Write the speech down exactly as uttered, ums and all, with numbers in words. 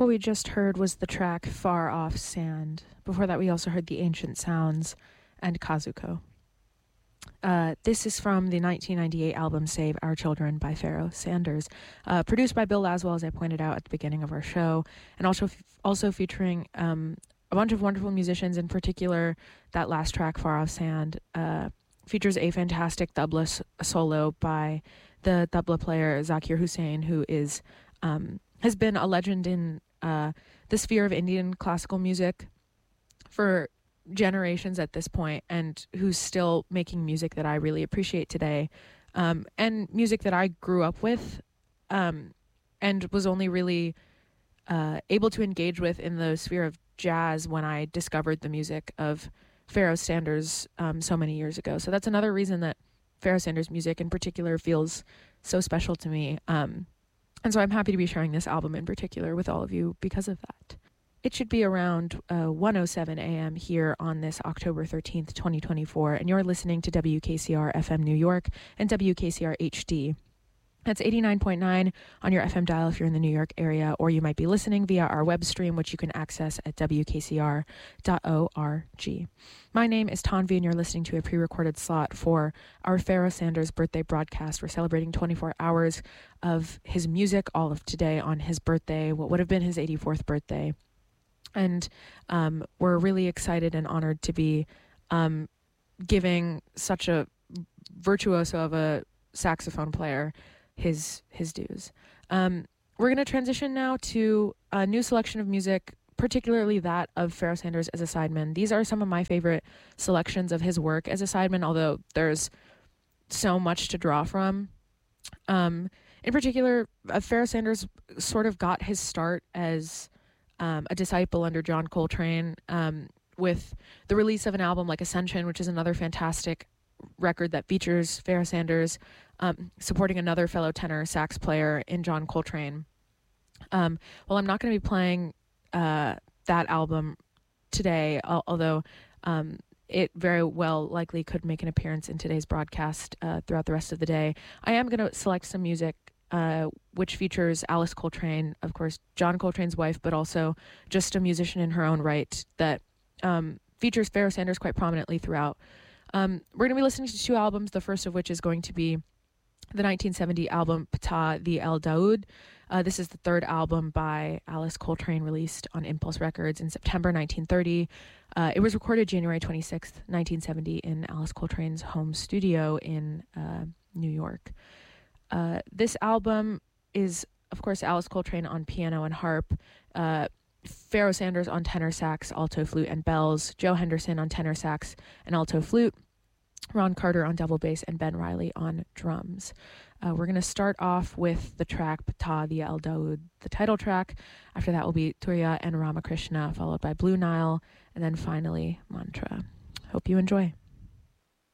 What we just heard was the track Far Off Sand. Before that, we also heard The Ancient Sounds and Kazuko. Uh, this is from the nineteen ninety-eight album Save Our Children by Pharoah Sanders, uh, produced by Bill Laswell, as I pointed out at the beginning of our show, and also f- also featuring um, a bunch of wonderful musicians. In particular, that last track, Far Off Sand, uh, features a fantastic tabla s- solo by the tabla player Zakir Hussain, who is um, has been a legend in uh, the sphere of Indian classical music for generations at this point, and who's still making music that I really appreciate today, um, and music that I grew up with, um, and was only really uh, able to engage with in the sphere of jazz when I discovered the music of Pharoah Sanders um, so many years ago. So that's another reason that Pharoah Sanders music in particular feels so special to me. Um, and so I'm happy to be sharing this album in particular with all of you because of that. It should be around uh, one oh seven a.m. here on this October thirteenth, twenty twenty-four, and you're listening to W K C R F M New York and W K C R H D. That's eighty-nine point nine on your F M dial if you're in the New York area, or you might be listening via our web stream, which you can access at w k c r dot org. My name is Tanvi, and you're listening to a pre-recorded slot for our Pharoah Sanders birthday broadcast. We're celebrating twenty-four hours of his music, all of today on his birthday, what would have been his eighty-fourth birthday. And um, we're really excited and honored to be um, giving such a virtuoso of a saxophone player his his dues. Um, we're going to transition now to a new selection of music, particularly that of Pharoah Sanders as a sideman. These are some of my favorite selections of his work as a sideman, although there's so much to draw from. Um, in particular, uh, Pharoah Sanders sort of got his start as Um, a disciple under John Coltrane, um, with the release of an album like Ascension, which is another fantastic record that features Pharoah Sanders um, supporting another fellow tenor sax player in John Coltrane. Um, well, I'm not going to be playing uh, that album today, al- although um, it very well likely could make an appearance in today's broadcast uh, throughout the rest of the day. I am going to select some music Uh, which features Alice Coltrane, of course, John Coltrane's wife, but also just a musician in her own right that um, features Pharoah Sanders quite prominently throughout. Um, we're going to be listening to two albums, the first of which is going to be the nineteen seventy album Ptah the El Daoud. Uh, this is the third album by Alice Coltrane, released on Impulse Records in September nineteen thirty. Uh, it was recorded January twenty-sixth, nineteen seventy in Alice Coltrane's home studio in uh, New York. Uh, this album is, of course, Alice Coltrane on piano and harp, uh, Pharoah Sanders on tenor sax, alto flute, and bells, Joe Henderson on tenor sax and alto flute, Ron Carter on double bass, and Ben Riley on drums. Uh, we're going to start off with the track Ptah the El Daoud, the title track. After that will be Turiya and Ramakrishna, followed by Blue Nile, and then finally Mantra. Hope you enjoy.